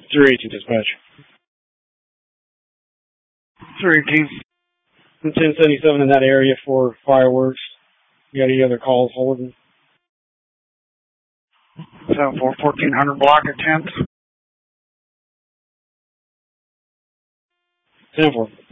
318 dispatch. 318. 1077 in that area for fireworks. You got any other calls holding? 1400 block at 10th. 10-4.